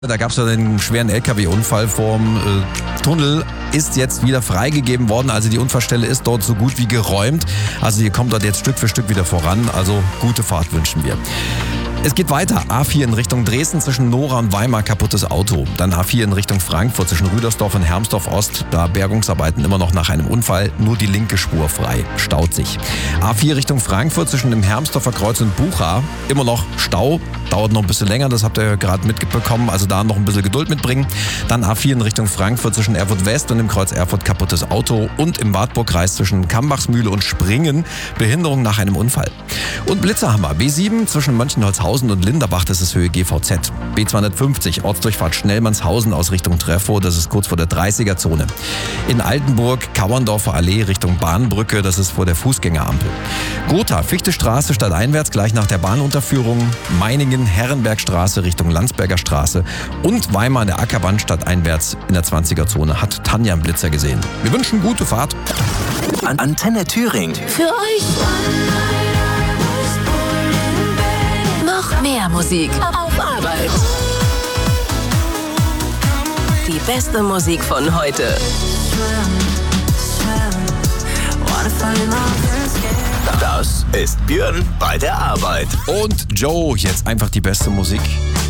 Da gab es ja den schweren LKW-Unfall vorm Tunnel, ist jetzt wieder freigegeben worden. Also die Unfallstelle ist dort so gut wie geräumt. Also ihr kommt dort jetzt Stück für Stück wieder voran. Also gute Fahrt wünschen wir. Es geht weiter. A4 in Richtung Dresden zwischen Nora und Weimar, kaputtes Auto. Dann A4 in Richtung Frankfurt zwischen Rüdersdorf und Hermsdorf Ost. Da Bergungsarbeiten immer noch nach einem Unfall. Nur die linke Spur frei. Staut sich. A4 Richtung Frankfurt zwischen dem Hermsdorfer Kreuz und Bucha. Immer noch Stau. Dauert noch ein bisschen länger, das habt ihr gerade mitbekommen. Also da noch ein bisschen Geduld mitbringen. Dann A4 in Richtung Frankfurt zwischen Erfurt West und dem Kreuz Erfurt, kaputtes Auto. Und im Wartburgkreis zwischen Kambachsmühle und Springen. Behinderung nach einem Unfall. Und Blitzerhammer. B7 zwischen Mönchenholzhausen und Linderbach, das ist Höhe GVZ. B250, Ortsdurchfahrt Schnellmannshausen aus Richtung Treffo, das ist kurz vor der 30er-Zone. In Altenburg, Kauerndorfer Allee Richtung Bahnbrücke, das ist vor der Fußgängerampel. Gotha, Fichtestraße stadteinwärts, gleich nach der Bahnunterführung. Meiningen, Herrenbergstraße Richtung Landsberger Straße. Und Weimar an der Ackerbahn stadteinwärts in der 20er-Zone hat Tanja einen Blitzer gesehen. Wir wünschen gute Fahrt. Antenne Thüringen. Für euch noch mehr Musik auf Arbeit. Die beste Musik von heute. Das ist Björn bei der Arbeit. Und Joe, jetzt einfach die beste Musik.